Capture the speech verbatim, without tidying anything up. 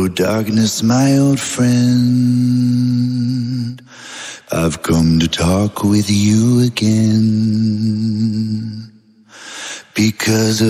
darkness, my old friend, I've come to talk with you again because of